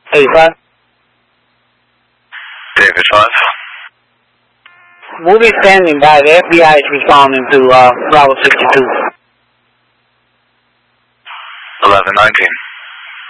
85. David 5. We'll be standing by. The FBI is responding to Bravo 62. 1119.